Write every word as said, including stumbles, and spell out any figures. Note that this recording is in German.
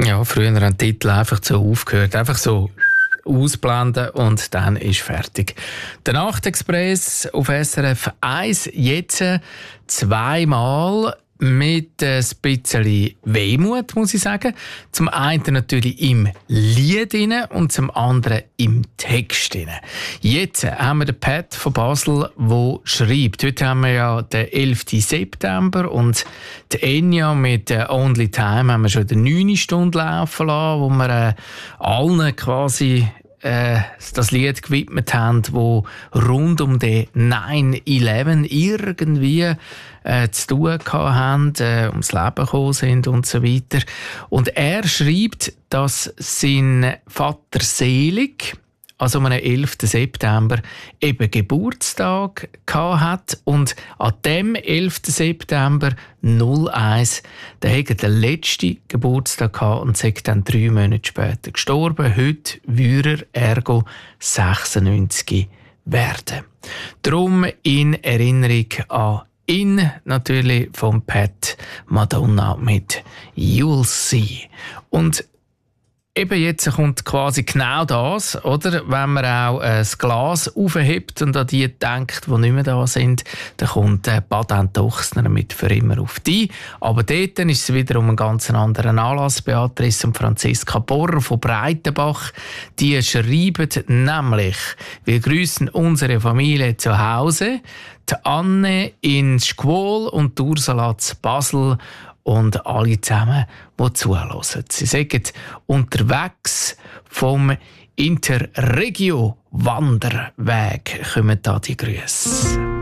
Ja, früher haben die Titel einfach so aufgehört, einfach so ausblenden und dann ist fertig. Der Nachtexpress auf S R F eins jetzt zweimal mit ein bisschen Wehmut, muss ich sagen. Zum einen natürlich im Lied rein und zum anderen im Text rein. Jetzt haben wir den Pat von Basel, der schreibt. Heute haben wir ja den elften September und die Enya mit «Only Time» haben wir schon die neunte Stunde laufen lassen, wo wir äh, allen quasi äh, das Lied gewidmet haben, wo rund um den nine eleven irgendwie äh, zu tun haben, äh, ums Leben gekommen sind und so weiter. Und er schreibt, dass sein Vater selig, also am elften September, eben Geburtstag gehabt hat. Und an dem elften September null eins, da hat er den letzten Geburtstag gehabt und ist dann drei Monate später gestorben. Heute würde er ergo sechsundneunzig werden. Darum in Erinnerung an ihn, natürlich von Pat Madonna mit «You'll See». Und eben jetzt kommt quasi genau das, oder? Wenn man auch ein Glas aufhebt und an die denkt, die nicht mehr da sind, dann kommt Baden Dochsner mit «Für immer auf die». Aber dort ist es wieder um einen ganz anderen Anlass. Beatrice und Franziska Borrer von Breitenbach, die schreiben nämlich: «Wir grüßen unsere Familie zu Hause, die Anne in Schkwol und die Ursula zu Basel und alle zusammen, die zuhören. Sie sagen, unterwegs vom Interregio-Wanderweg kommen da die Grüße.»